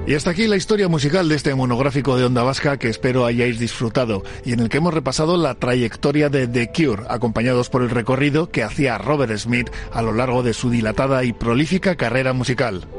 Y hasta aquí la historia musical de este monográfico de Onda Vasca que espero hayáis disfrutado y en el que hemos repasado la trayectoria de The Cure, acompañados por el recorrido que hacía Robert Smith a lo largo de su dilatada y prolífica carrera musical.